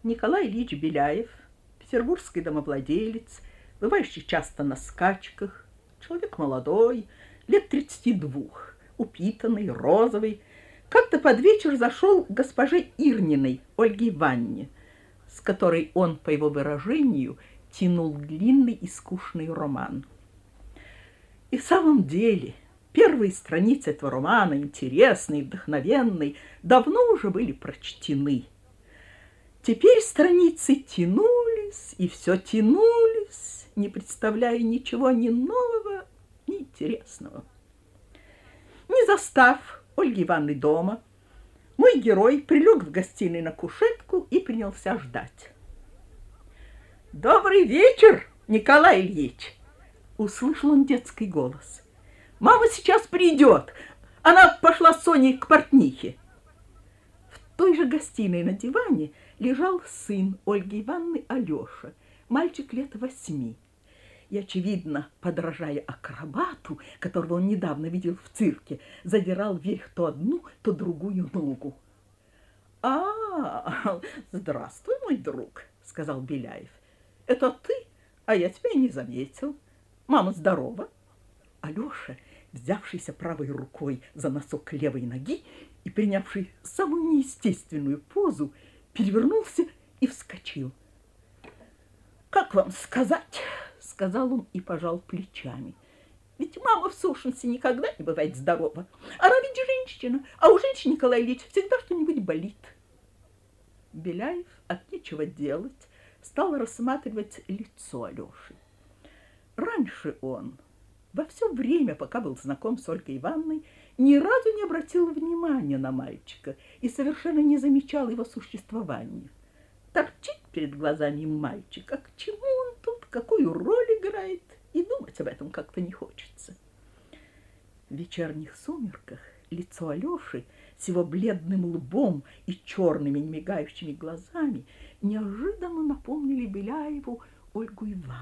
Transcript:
Николай Ильич Беляев, петербургский домовладелец, бывающий часто на скачках, человек молодой, лет 32, упитанный, розовый, как-то под вечер зашел к госпоже Ирниной, Ольге Ивановне, с которой он, по его выражению, тянул длинный и скучный роман. И в самом деле, первые страницы этого романа, интересные, вдохновенные, давно уже были прочтены. Теперь страницы тянулись и все тянулись, не представляя ничего ни нового, ни интересного. Не застав Ольги Ивановны дома, мой герой прилег в гостиной на кушетку и принялся ждать. «Добрый вечер, Николай Ильич!» — услышал он детский голос. «Мама сейчас придет. Она пошла с Соней к портнихе». В той же гостиной на диване лежал сын Ольги Ивановны, Алеша, мальчик лет 8. И, очевидно, подражая акробату, которого он недавно видел в цирке, задирал вверх то одну, то другую ногу. Здравствуй, мой друг», — сказал Беляев. «Это ты? А я тебя и не заметил. Мама здорова?» Алеша, взявшийся правой рукой за носок левой ноги и принявший самую неестественную позу, перевернулся и вскочил. «Как вам сказать?» — сказал он и пожал плечами. «Ведь мама в сущности никогда не бывает здорова. Она ведь женщина, а у женщин, Николай Ильич, всегда что-нибудь болит». Беляев от нечего делать стал рассматривать лицо Алеши. Раньше он, во все время, пока был знаком с Ольгой Ивановной, ни разу не обратил внимания на мальчика и совершенно не замечал его существования. Торчит перед глазами мальчик, а к чему он тут, какую роль играет, и думать об этом как-то не хочется. В вечерних сумерках лицо Алеши с его бледным лбом и черными немигающими глазами неожиданно напомнили Беляеву Ольгу Ивановну.